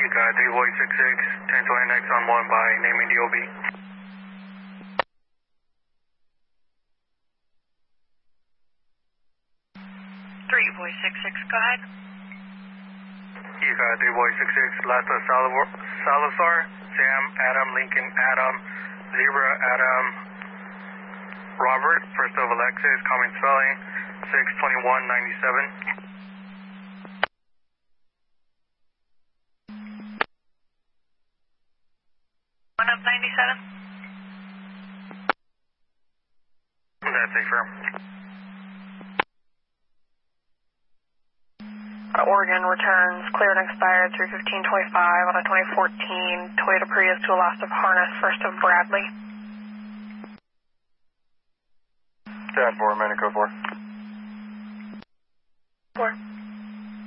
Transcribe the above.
got 3-Boy-66, 1029X on 1 by naming DOB. 3-Boy-66, go ahead. You got 3-Boy-66, Lata Salazar, Sam, Adam, Lincoln, Adam, Zebra, Adam, Robert, first of Alexis, common spelling, 62197. 1 up 97. That's a firm. Oregon returns cleared and expired 3/15/25 on a 2014 Toyota Prius to a loss of harness, first of Bradley. Tab 4, Manico 4. 4.